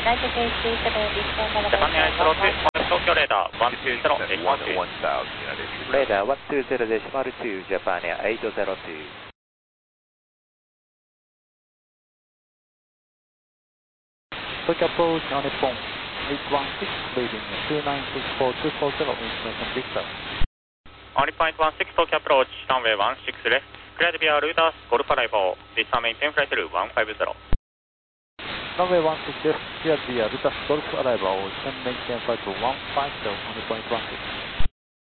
United KC 7 Japan Airlines Route, Tokyo Radar 120 1000 Radar 120.2 Japan Air 802. Tokyo approach on Nippon 816, leading 2964240, information Victor. On Nippon 816, Tokyo approach, runway 16 left, clear to be our routers, Golf Arrival, this time maintain flight level 150. Runway 16 left, clear to be our routers, Golf Arrival, descend maintain flight 150 on Nippon 816.